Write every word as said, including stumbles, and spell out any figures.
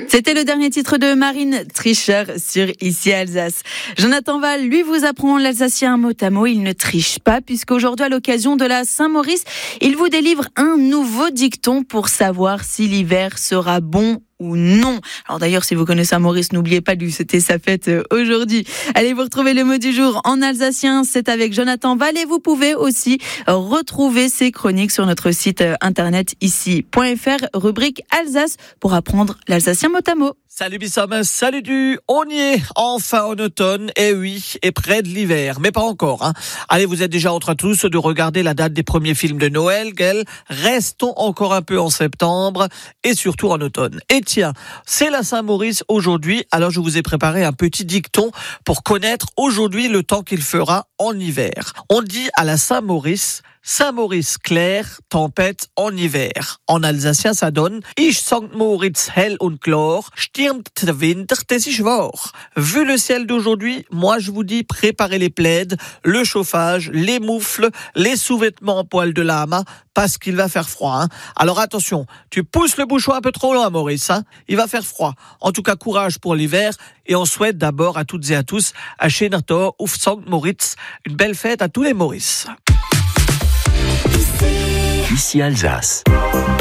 C'était le dernier titre de Marine Tricheur sur Ici Alsace. Jonathan Val, lui, vous apprend l'alsacien mot à mot. Il ne triche pas puisqu'aujourd'hui, à l'occasion de la Saint-Maurice, il vous délivre un nouveau dicton pour savoir si l'hiver sera bon ou non. Alors d'ailleurs, si vous connaissez Saint-Maurice, n'oubliez pas de lui souhaiter sa fête aujourd'hui. Allez, vous retrouvez le mot du jour en alsacien, c'est avec Jonathan Val et vous pouvez aussi retrouver ses chroniques sur notre site internet ici point f r, rubrique Alsace, pour apprendre l'alsacien mot à mot. Salut Bissam, salut du, on y est, enfin en automne, et oui, et près de l'hiver, mais pas encore. Hein. Allez, vous êtes déjà en train tous de regarder la date des premiers films de Noël, Gaël. Restons encore un peu en septembre, et surtout en automne. Et tiens, c'est la Saint-Maurice aujourd'hui, alors je vous ai préparé un petit dicton pour connaître aujourd'hui le temps qu'il fera en hiver. On dit à la Saint-Maurice, Saint-Maurice clair, tempête en hiver. En alsacien, ça donne Ich Sankt Moritz hell und klar, stürmt der Winter, des ist wahr. Vu le ciel d'aujourd'hui, moi je vous dis préparez les plaids, le chauffage, les moufles, les sous-vêtements en poil de lama, parce qu'il va faire froid. Hein. Alors attention, tu pousses le bouchon un peu trop loin, Maurice. Hein. Il va faire froid. En tout cas, courage pour l'hiver. Et on souhaite d'abord à toutes et à tous, à Schenertor, Uf Sankt Moritz, une belle fête à tous les Maurice. Ici Alsace.